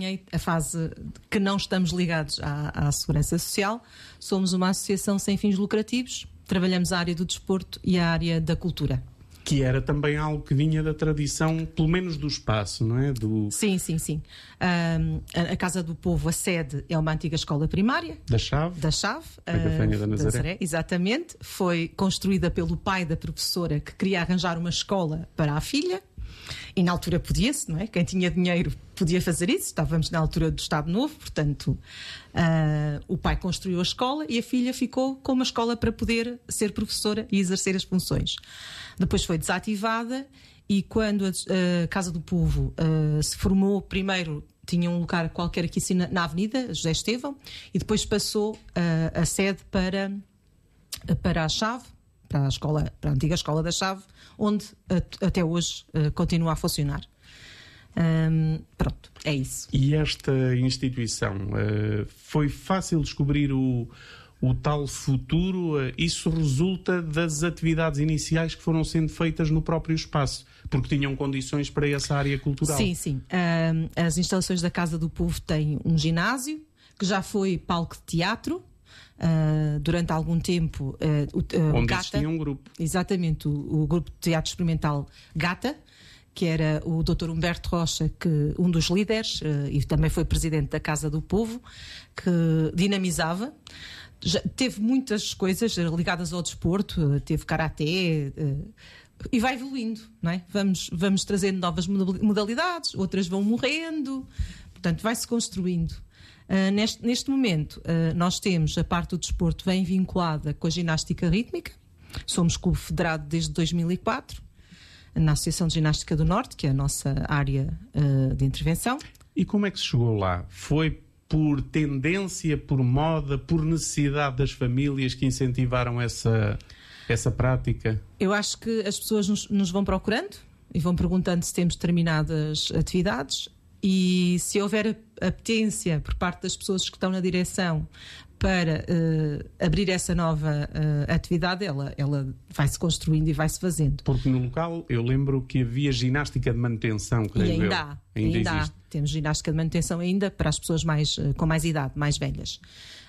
apanhei a fase que não estamos ligados à Segurança Social. Somos uma associação sem fins lucrativos, trabalhamos a área do desporto e a área da cultura. Que era também algo que vinha da tradição, pelo menos do espaço, não é? Sim. A Casa do Povo, a sede, é uma antiga escola primária. Da Chave. Da Chave. Da Gafanha da Nazaré. Exatamente. Foi construída pelo pai da professora que queria arranjar uma escola para a filha. E na altura podia-se, não é? Quem tinha dinheiro podia fazer isso. Estávamos na altura do Estado Novo, portanto, o pai construiu a escola e a filha ficou com uma escola para poder ser professora e exercer as funções. Depois foi desativada e quando a Casa do Povo se formou, primeiro tinha um lugar qualquer aqui assim na Avenida José Estevão e depois passou a sede para a Chave, para a antiga escola da Chave, onde até hoje continua a funcionar. Pronto, é isso. E esta instituição, foi fácil descobrir o tal futuro? Isso resulta das atividades iniciais que foram sendo feitas no próprio espaço, porque tinham condições para essa área cultural. Sim. As instalações da Casa do Povo têm um ginásio, que já foi palco de teatro, durante algum tempo, onde Gata, existia um grupo. Exatamente, o grupo de teatro experimental Gata, que era o Dr. Humberto Rocha, um dos líderes, e também foi presidente da Casa do Povo, que dinamizava. Teve muitas coisas ligadas ao desporto, teve karaté, e vai evoluindo, não é? Vamos trazendo novas modalidades, outras vão morrendo, portanto vai-se construindo. Neste momento, nós temos a parte do desporto bem vinculada com a ginástica rítmica. Somos clube federado desde 2004, na Associação de Ginástica do Norte, que é a nossa área de intervenção. E como é que se chegou lá? Foi por tendência, por moda, por necessidade das famílias que incentivaram essa prática? Eu acho que as pessoas nos vão procurando e vão perguntando se temos determinadas atividades. E se houver apetência por parte das pessoas que estão na direção para abrir essa nova atividade, ela vai-se construindo e vai-se fazendo. Porque no local eu lembro que havia ginástica de manutenção, creio eu. Ainda há. Temos ginástica de manutenção ainda para as pessoas com mais idade, mais velhas.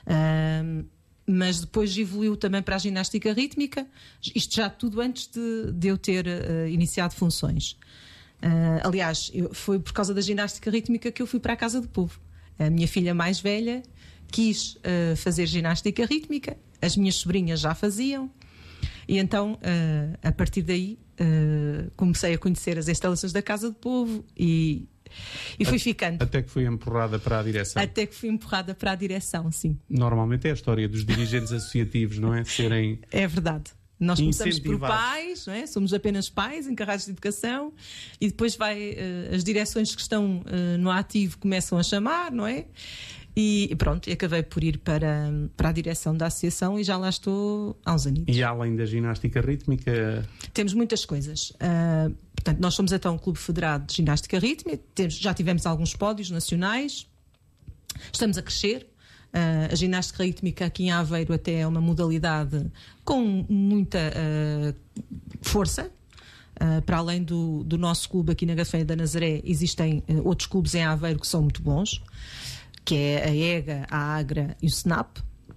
Mas depois evoluiu também para a ginástica rítmica, isto já tudo antes de eu ter iniciado funções. Aliás, foi por causa da ginástica rítmica que eu fui para a Casa do Povo. A minha filha mais velha quis fazer ginástica rítmica, as minhas sobrinhas já faziam, e então, a partir daí, comecei a conhecer as instalações da Casa do Povo e fui ficando. Até que fui empurrada para a direção. Até que fui empurrada para a direção, sim. Normalmente é a história dos dirigentes associativos, não é? É verdade. Nós começamos por pais, não é? Somos apenas pais encarregados de educação e depois as direções que estão no ativo começam a chamar, não é? E pronto, acabei por ir para a direção da associação e já lá estou há uns anos. E além da ginástica rítmica? Temos muitas coisas. Portanto, nós somos então um clube federado de ginástica rítmica, já tivemos alguns pódios nacionais, estamos a crescer. A ginástica rítmica aqui em Aveiro até é uma modalidade com muita força. Para além do nosso clube aqui na Gafanha da Nazaré, existem outros clubes em Aveiro que são muito bons, que é a EGA, a AGRA e o SNAP.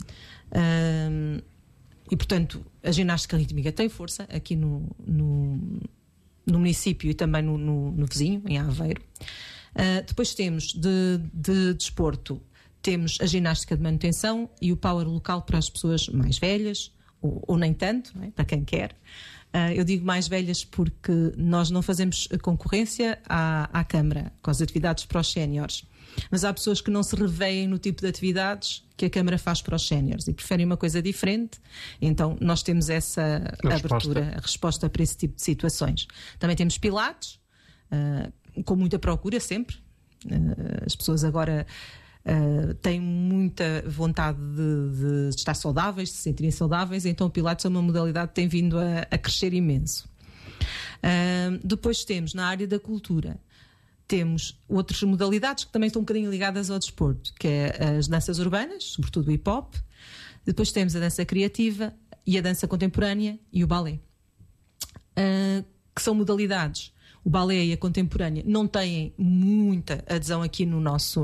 E, portanto, a ginástica rítmica tem força aqui no município e também no vizinho, em Aveiro. Depois temos de desporto, temos a ginástica de manutenção e o power local para as pessoas mais velhas, ou nem tanto, não é? Para quem quer. Eu digo mais velhas porque nós não fazemos concorrência à Câmara com as atividades para os séniores. Mas há pessoas que não se revêem no tipo de atividades que a Câmara faz para os séniores e preferem uma coisa diferente. Então nós temos essa abertura, a resposta para esse tipo de situações. Também temos pilates, com muita procura sempre. As pessoas agora têm muita vontade de estar saudáveis, de se sentirem saudáveis, então o pilates é uma modalidade que tem vindo a crescer imenso. Depois temos, na área da cultura, temos outras modalidades que também estão um bocadinho ligadas ao desporto, que é as danças urbanas, sobretudo o hip-hop. Depois temos a dança criativa e a dança contemporânea e o balé, que são modalidades. O balé e a contemporânea não têm muita adesão aqui no nosso